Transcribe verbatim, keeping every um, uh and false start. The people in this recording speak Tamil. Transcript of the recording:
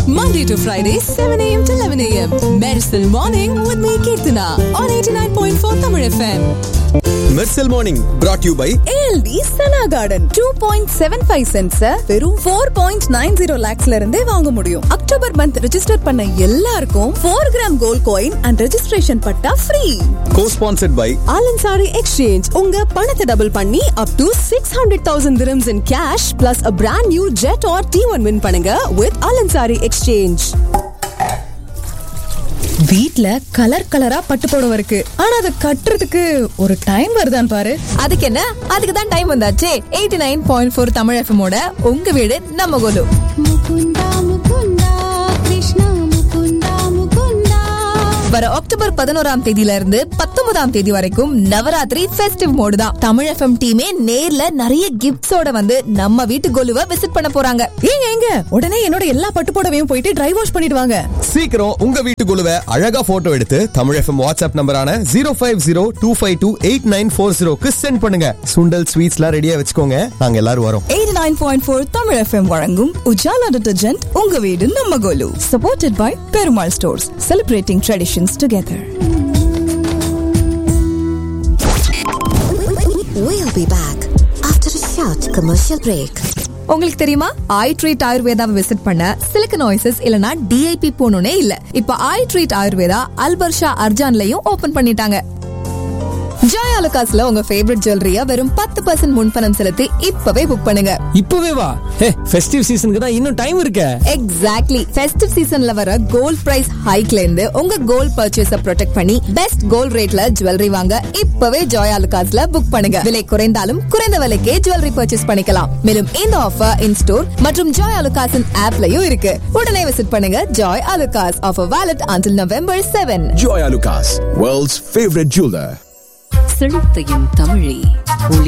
Monday to Friday, seven a.m. to eleven a.m. Medicine Morning with me, Kirtana, on eighty-nine point four Tamil F M. Medicine Morning brought to you by A L D Sana Garden. two point seven five cents வெறும் four point nine zero lakhsல இருந்தே வாங்க முடியும். அக்டோபர் மந்த் ரெஜிஸ்டர் பண்ண எல்லாருக்கும் four gram gold coin and registration patta free. Co-sponsored by Alansari Exchange. உங்க பணத்தை டபுள் பண்ணி up to six hundred thousand dirhams in cash plus a brand new jet or T one win பண்ணுங்க with Alansari Exchange. வீட்ல கலர் கலரா பட்டு புடவை இருக்கு, ஆனா அதை கட்டுறதுக்கு ஒரு டைம் வருதான் பாரு. அதுக்கு என்ன, அதுக்கு தான் time வந்தாச்சே. Eighty nine point four Tamil FM ஓட உங்க வீடு நம்ம கோலு. முகுந்தா முகுந்தா கிருஷ்ணா முகுந்தா முகுந்தா. வர அக்டோபர் பதினோராம் தேதியில இருந்து பத்தொன்பதாம் தேதி வரைக்கும் நவராத்திரி ஃபெஸ்டிவ் மோடு தான். தமிழ் எஃப்எம் டீமே நேர்ல நிறைய கிஃப்ட்ஸோட வந்து நம்ம வீட்டு கோலுவை விசிட் பண்ண போறாங்க. ஏங்க எங்க உடனே என்னோட எல்லா பட்டு புடவையும் போயிட்டு ட்ரை வாஷ் பண்ணிடுவாங்க. சீக்கிரம் உங்க வீட்டு கோலுவை அழகா போட்டோ எடுத்து Tamil FM WhatsApp நம்பரான zero five zero two five two eight nine four ஜீரோக்கு சென்ட் பண்ணுங்க. சுண்டல் ஸ்வீட்ஸ்லாம் ரெடியா வச்சுக்கோங்க, நாங்க எல்லாரும் வரோம். Eighty nine point four Tamil FM வழங்கும் உஜாலா டிடர்ஜென்ட் உங்க வீடு நம்ம கோலு. Supported by Perumal stores, celebrating traditions together. We'll be back after a short commercial break. உங்களுக்கு தெரியுமா, ஐ ட்ரீட் ஆயுர்வேதாவை விசிட் பண்ண சிலிக்கன் ஓயசிஸ் இல்லனா டிஐபி போகணும்னே இல்ல. இப்ப ஐ ட்ரீட் ஆயுர்வேதா அல்பர்ஷா அர்ஜான்லயும் ஓபன் பண்ணிட்டாங்க. ஜாய் அலுகாஸ்ல உங்க ஃபேவரட் ஜுவல்லரியா வெறும் பத்து பர்சன்ட் முன்பணம் செலுத்தி இப்பவே புக் பண்ணுங்க. இப்பவே வா. ஹே, ஃபெஸ்டிவ் சீசனுக்கு தான் இன்னும் டைம் இருக்கு. எக்ஸாக்ட்லி. ஃபெஸ்டிவ் சீசன்ல வர கோல்ட் பிரைஸ் ஹைக்ல இருந்து உங்க கோல்ட் பர்ச்சேஸ ப்ரொடெக்ட் பண்ணி பெஸ்ட் கோல்ட் ரேட்ல ஜுவல்லரி வாங்க இப்பவே ஜாய் அலுகாஸ்ல புக் பண்ணுங்க. விலை குறைந்தாலும் குறைந்த விலைக்கே ஜுவல்லரி பர்ச்சேஸ் பண்ணிக்கலாம். மேலும் இந்த ஆஃபர் இன் ஸ்டோர் மற்றும் ஜாய் அலுகாஸின் ஆப்லயும் இருக்கு. உடனே விசிட் பண்ணுங்க Joy Alukkas. Offer valid until November seventh. Joy Alucas, world's favorite jeweler. செழித்தையும் தமிழே ஒளி